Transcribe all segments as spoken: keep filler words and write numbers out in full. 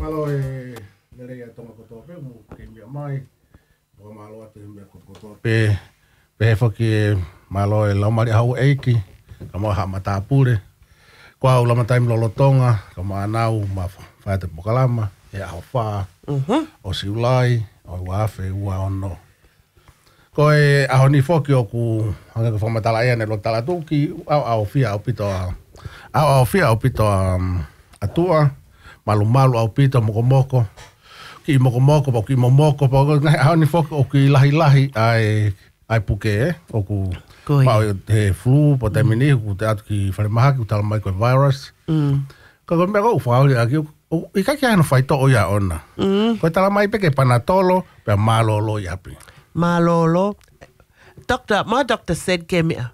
malo e nere ia tonga kotope mo ke mia mai. Mo malo atu mia kotope. Pe foki malo e laumari hau eiki. Kamo ha matapure. Kwa u lama taim lolotonga, kamo anau ma faete pokalama, e aho wha. Mhm. O si ulai, o wafe ua ono. Ko e aho ni foki o ku hanga ka whamatala ea ne lo tala tuki, au au fia au pito a au au fia au pito a atua, malu malu au pito moko moko, ki moko moko pa ki momoko pa aho ni foki o ki lahi lahi ai ai puke e, o ku pao he flu, po te mini, ku te atu ki whalemahaki, ku tala mai koe virus. Mm. Ka koe mea kou whauri aki, i kaki hano whaito o ia ona. Mm. Koe tala mai peke panatolo, pea malolo i api. Malolo. Doctor, my doctor said ke mea.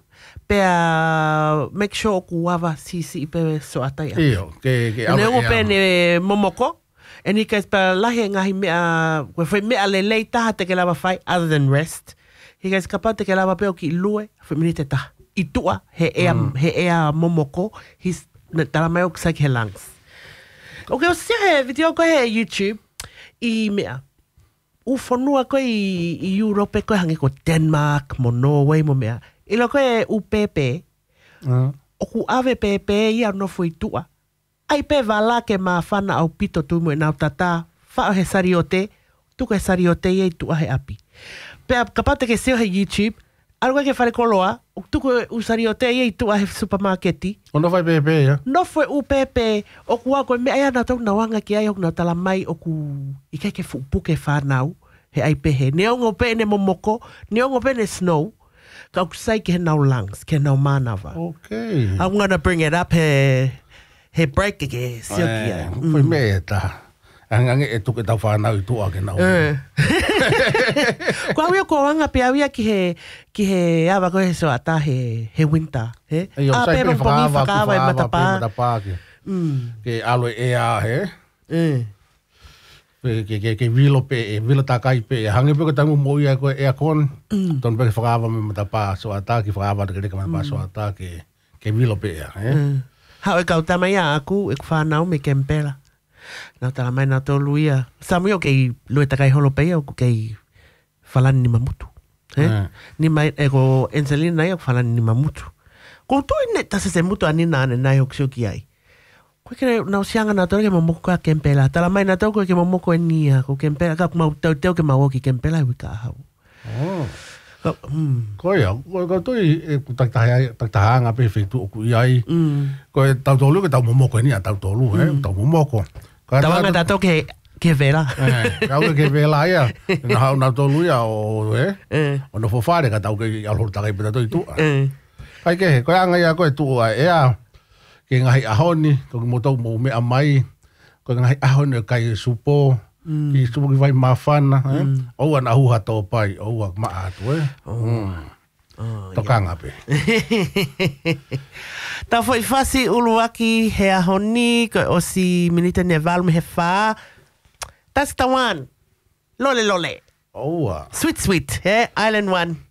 Pea make sure ku wava sisi pe so atai. Iyo, ke ke Ne o pe ne momoko. And he goes, pa lahi ngahi mea, koe whai mea le lei taha te ke lava whai, other than rest. He goes, kapa te ke lava peo ki lue, whai mini te taha. I tua, he ea, mm. he ea momoko, his, tala mai o kisai ki he lungs. Ok, o sia he video koe he YouTube, i mea. U whanua koe i, i Europe, koe hangi ko Denmark, mo Norway, mo mea. I lo koe u pepe, Mm. o ku ave pepe ia no fui tua. Ai pe vala ke ma whana au pito tu mo e nau tata, whao he sariote, tuko he sariote i tua he api. Pea kapate ke seo he YouTube, aruga ke whare koloa, o tuko u sariote i tua he supermarketi. O no whai pepe, ya? No fue u pepe, o kua koe me aia na tau na wanga ki ai o na tala mai o ku i kai ke fupuke whanau, he ai pehe. Ne ongo pe ne momoko, ne ongo pe ne snow, ka kusai ke he nau lungs, ke nau manawa. Okay. I'm gonna bring it up he, he break ke sio ki ai. Whai me e ta. Angange e tuke tau whanau i tua ke nau. Kua wia kua wanga pe awia ki he, ki he awa koe he so ata he, he winter. He? Ei, o Ah, sai pe pe whakawa, whakawa, whakawa i pe matapa. matapa ke. Mm. Ke aloe e a he. Mm. Ke, ke, ke, ke vilo pe e, vilo takai pe e. Hange pe ko tangu mo ia koe e a kon. Ton pe ke whakawa me matapa so ata, ki whakawa te kereka matapa so ata, ke, ke vilo pe e a. He? Mm. Hau e kau tamai a aku, e whanau me kempela. Nau tala mai nau tolu ia. Samu o kei lue takai holo pei au kei whalani ni mamutu. He? Mm. Ni mai, e ko Enselina nai au whalani ni mamutu. Ko tui ne tasa se mutu anina ane nai hok ki ai. Koe kere nau sianga nau tolu ke mamoko ka kempela. Tala mai nau tolu koe ke mamoko e nia. Ko kempela, ka mau tau tau ke mau ki kempela i wika hau. Oh. Ka, mm. Koe au, koe koe tui e taktahanga pe whetu oku i ai. Mm. Koe tau tolu ke tau momoko e ni a tau tolu, he? Tau momoko. Tawanga tato ke, ke vela. Kau ke vela ia. Na hau na tolu ia o, he? Eh. O no fofare ka tau ke alhor takai pita toi tua. Eh. Kai ke, koe anga ia koe tua e a. Ke ngahi ahoni, koe mo tau mo mea mai. Koe ngahi ahoni kai supo. Ki supo ki vai mawhana. Oua na huha tō pai, oua maa atu, eh? Tokanga pe. Ta foi fasi uluaki he ahoni ko o si minita ne valme he fa. Tas tawan. Lole lole. Oua. Sweet sweet, he Island one.